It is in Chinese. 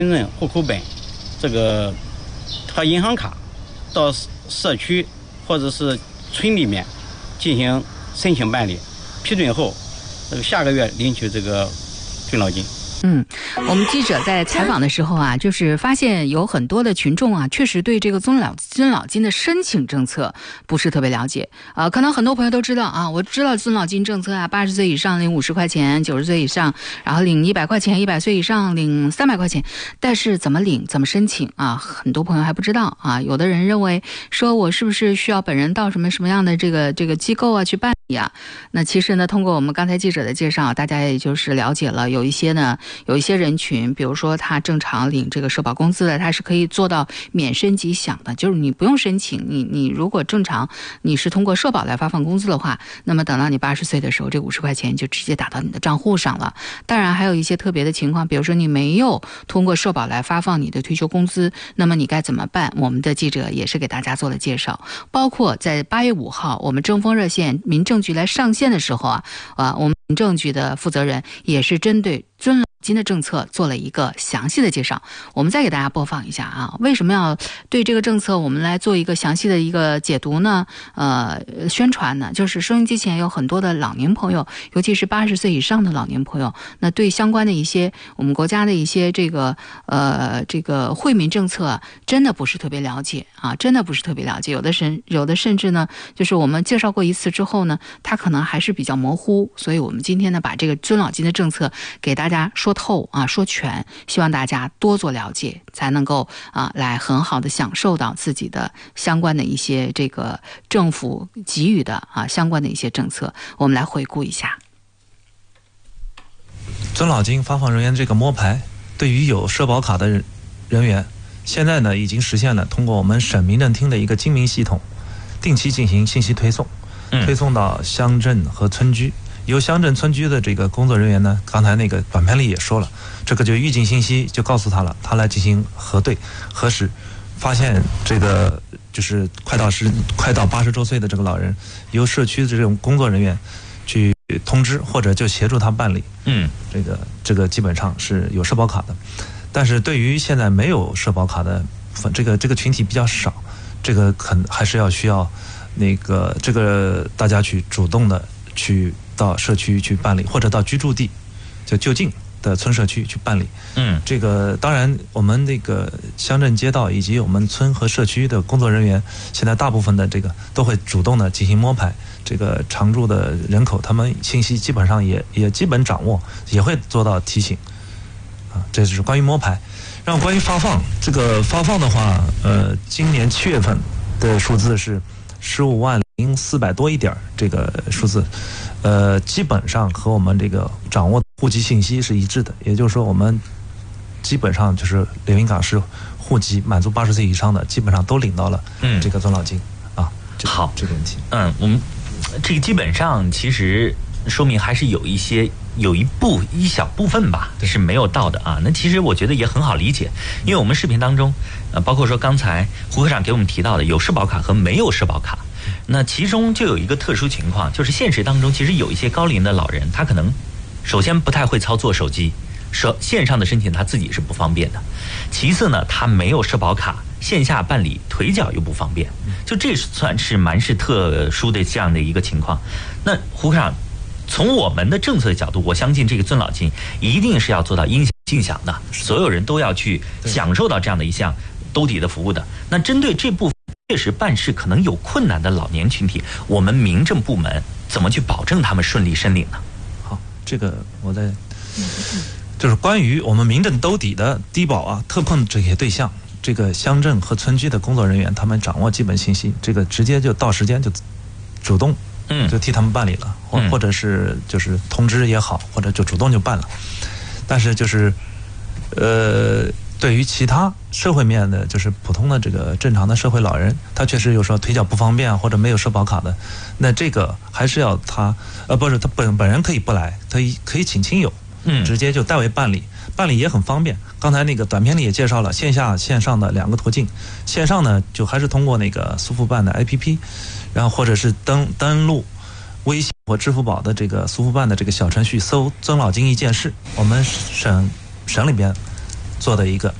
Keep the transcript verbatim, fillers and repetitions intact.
认户口本、这个和银行卡到社区或者是村里面进行申请办理，批准后，这个下个月领取这个尊老金。 嗯，我们记者在采访的时候啊，就是发现有很多的群众啊，确实对这个尊老尊老金的申请政策不是特别了解啊、呃。可能很多朋友都知道啊，我知道尊老金政策啊，八十岁以上领五十块钱，九十岁以上然后领一百块钱，一百岁以上领三百块钱。但是怎么领、怎么申请啊，很多朋友还不知道啊。有的人认为说我是不是需要本人到什么什么样的这个这个机构啊去办理啊？那其实呢，通过我们刚才记者的介绍，大家也就是了解了，有一些呢。有一些人群，比如说他正常领这个社保工资的，他是可以做到免申即享的，就是你不用申请，你你如果正常你是通过社保来发放工资的话，那么等到你八十岁的时候，这五十块钱就直接打到你的账户上了。当然还有一些特别的情况，比如说你没有通过社保来发放你的退休工资，那么你该怎么办？我们的记者也是给大家做了介绍，包括在八月五号我们政风热线民政局来上线的时候啊，啊，我们民政局的负责人也是针对尊老金的政策做了一个详细的介绍，我们再给大家播放一下啊。为什么要对这个政策我们来做一个详细的一个解读呢？呃，宣传呢，就是收音机前有很多的老年朋友，尤其是八十岁以上的老年朋友，那对相关的一些我们国家的一些这个呃这个惠民政策真的不是特别了解啊，真的不是特别了解。有的甚有的甚至呢，就是我们介绍过一次之后呢，它可能还是比较模糊，所以我们今天呢把这个尊老金的政策给大家说透啊，说全，希望大家多做了解，才能够啊来很好的享受到自己的相关的一些这个政府给予的啊相关的一些政策。我们来回顾一下。 尊老金发放人员这个摸排，对于有社保卡的人员，现在呢已经实现了通过我们省民政厅的一个精明系统，定期进行信息推送，推送到乡镇和村居。由乡镇村居的这个工作人员呢，刚才那个短片里也说了，这个就预警信息就告诉他了，他来进行核对核实，发现这个就是快到十快到八十周岁的这个老人，由社区的这种工作人员去通知或者就协助他办理。嗯，这个这个基本上是有社保卡的，但是对于现在没有社保卡的这个这个群体比较少，这个可能还是要需要那个这个大家去主动的去到社区去办理，或者到居住地就就近的村社区去办理。嗯，这个当然我们那个乡镇街道以及我们村和社区的工作人员，现在大部分的这个都会主动的进行摸排，这个常住的人口他们信息基本上也也基本掌握，也会做到提醒啊。这就是关于摸排。然后关于发放，这个发放的话，呃，今年七月份的数字是十五万零四百多一点，这个数字，呃，基本上和我们这个掌握户籍信息是一致的。也就是说，我们基本上就是连云港市户籍满足八十岁以上的，基本上都领到了这个尊老金、嗯、啊。 好， 这个问题， 嗯，我们这个基本上其实说明还是有一些有一部一小部分吧是没有到的啊。那其实我觉得也很好理解，因为我们视频当中，呃，包括说刚才胡科长给我们提到的有社保卡和没有社保卡。那其中就有一个特殊情况，就是现实当中其实有一些高龄的老人，他可能首先不太会操作手机，手线上的申请他自己是不方便的，其次呢他没有社保卡，线下办理腿脚又不方便，就这算是蛮是特殊的这样的一个情况。那胡科长，从我们的政策的角度，我相信这个尊老金一定是要做到应享尽享的，所有人都要去享受到这样的一项兜底的服务的。那针对这部分确实办事可能有困难的老年群体，我们民政部门怎么去保证他们顺利申领呢？ 好，这个我在就是关于我们民政兜底的低保啊、特困这些对象，这个乡镇和村居的工作人员，他们掌握基本信息，这个直接就到时间就主动，嗯，就替他们办理了，或或者是就是通知也好，或者就主动就办了。但是就是呃。对于其他社会面的，就是普通的这个正常的社会老人，他确实有时候腿脚不方便或者没有社保卡的，那这个还是要他呃不是他本本人可以不来，他可以请亲友，嗯，直接就代为办理，办理也很方便。刚才那个短片里也介绍了线下线上的两个途径，线上呢就还是通过那个苏富办的 A P P， 然后或者是登登录微信或支付宝的这个苏富办的这个小程序，搜尊老金一件事，我们省省里边做的一个